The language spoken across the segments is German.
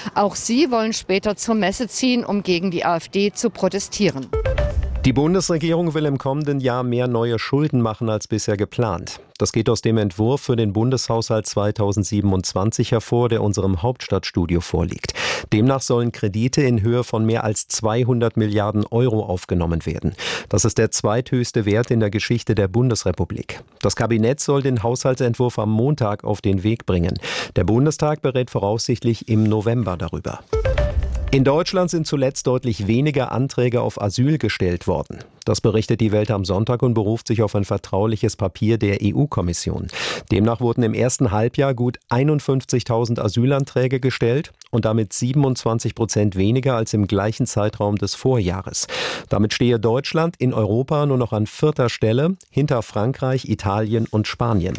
Auch sie wollen später zur Messe ziehen, um gegen die AfD zu protestieren. Die Bundesregierung will im kommenden Jahr mehr neue Schulden machen als bisher geplant. Das geht aus dem Entwurf für den Bundeshaushalt 2027 hervor, der unserem Hauptstadtstudio vorliegt. Demnach sollen Kredite in Höhe von mehr als 200 Milliarden Euro aufgenommen werden. Das ist der zweithöchste Wert in der Geschichte der Bundesrepublik. Das Kabinett soll den Haushaltsentwurf am Montag auf den Weg bringen. Der Bundestag berät voraussichtlich im November darüber. In Deutschland sind zuletzt deutlich weniger Anträge auf Asyl gestellt worden. Das berichtet die Welt am Sonntag und beruft sich auf ein vertrauliches Papier der EU-Kommission. Demnach wurden im ersten Halbjahr gut 51.000 Asylanträge gestellt und damit 27% weniger als im gleichen Zeitraum des Vorjahres. Damit stehe Deutschland in Europa nur noch an 4. Stelle hinter Frankreich, Italien und Spanien.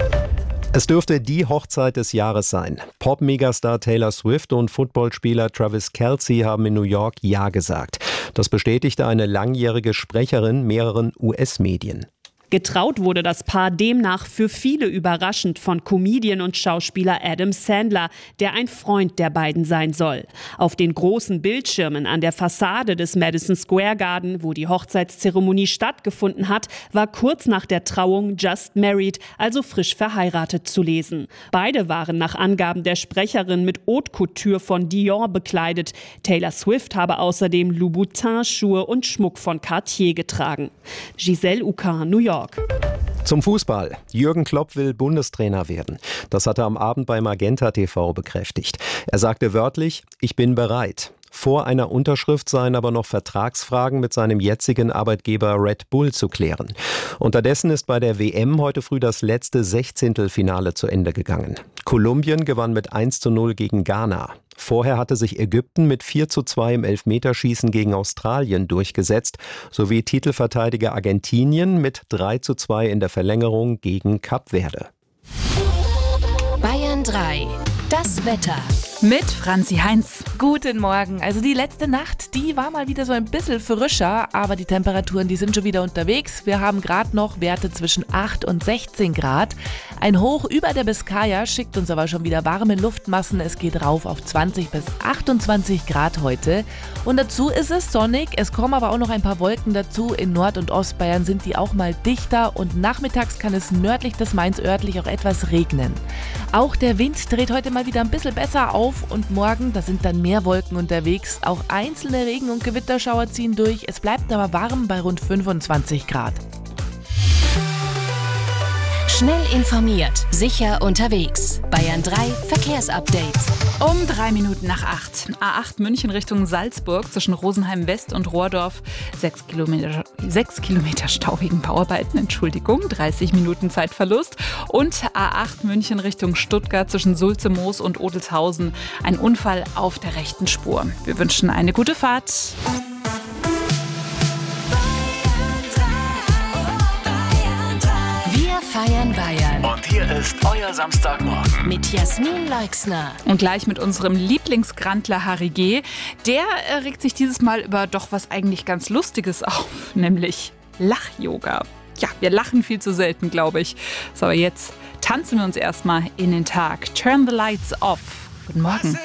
Es dürfte die Hochzeit des Jahres sein. Pop-Megastar Taylor Swift und Footballspieler Travis Kelce haben in New York Ja gesagt. Das bestätigte eine langjährige Sprecherin mehreren US-Medien. Getraut wurde das Paar demnach für viele überraschend von Comedian und Schauspieler Adam Sandler, der ein Freund der beiden sein soll. Auf den großen Bildschirmen an der Fassade des Madison Square Garden, wo die Hochzeitszeremonie stattgefunden hat, war kurz nach der Trauung Just Married, also frisch verheiratet, zu lesen. Beide waren nach Angaben der Sprecherin mit Haute Couture von Dior bekleidet. Taylor Swift habe außerdem Louboutin-Schuhe und Schmuck von Cartier getragen. Giselle Ucan, New York. Zum Fußball. Jürgen Klopp will Bundestrainer werden. Das hat er am Abend bei Magenta TV bekräftigt. Er sagte wörtlich: Ich bin bereit. Vor einer Unterschrift seien aber noch Vertragsfragen mit seinem jetzigen Arbeitgeber Red Bull zu klären. Unterdessen ist bei der WM heute früh das letzte Sechzehntelfinale zu Ende gegangen. Kolumbien gewann mit 1:0 gegen Ghana. Vorher hatte sich Ägypten mit 4:2 im Elfmeterschießen gegen Australien durchgesetzt, sowie Titelverteidiger Argentinien mit 3:2 in der Verlängerung gegen Kap Verde. Bayern 3. Das Wetter. Mit Franzi Heinz. Guten Morgen. Also die letzte Nacht, die war mal wieder so ein bisschen frischer, aber die Temperaturen, die sind schon wieder unterwegs. Wir haben gerade noch Werte zwischen 8 und 16 Grad. Ein Hoch über der Biskaya schickt uns aber schon wieder warme Luftmassen. Es geht rauf auf 20 bis 28 Grad heute. Und dazu ist es sonnig. Es kommen aber auch noch ein paar Wolken dazu. In Nord- und Ostbayern sind die auch mal dichter und nachmittags kann es nördlich des Mains örtlich auch etwas regnen. Auch der Wind dreht heute mal wieder ein bisschen besser auf und morgen, da sind dann mehr Wolken unterwegs. Auch einzelne Regen- und Gewitterschauer ziehen durch. Es bleibt aber warm bei rund 25 Grad. Schnell informiert, sicher unterwegs. Bayern 3 Verkehrsupdate. Um 3 Minuten nach 8. A8 München Richtung Salzburg zwischen Rosenheim West und Rohrdorf. 6 Kilometer Stau wegen Bauarbeiten, 30 Minuten Zeitverlust. Und A8 München Richtung Stuttgart zwischen Sulze-Moos und Odelshausen. Ein Unfall auf der rechten Spur. Wir wünschen eine gute Fahrt. Feiern Bayern. Und hier ist euer Samstagmorgen. Mit Jasmin Leixner. Und gleich mit unserem Lieblingsgrantler Harry G. Der regt sich dieses Mal über doch was eigentlich ganz Lustiges auf, nämlich Lach-Yoga. Ja, wir lachen viel zu selten, glaube ich. So, aber jetzt tanzen wir uns erstmal in den Tag. Turn the lights off. Guten Morgen.